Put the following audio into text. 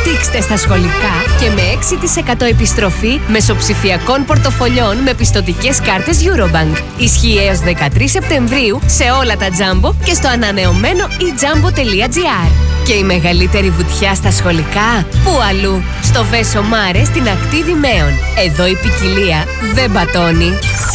Δείξτε στα σχολικά και με 6% επιστροφή μεσοψηφιακών πορτοφολιών με πιστωτικές κάρτες Eurobank. Ισχύει έως 13 Σεπτεμβρίου σε όλα τα Jumbo και στο ανανεωμένο eJumbo.gr. Και η μεγαλύτερη βουτιά στα σχολικά, πού αλλού? Στο Βέσο Μάρε στην ακτή Δημαίων. Εδώ η ποικιλία δεν πατώνει.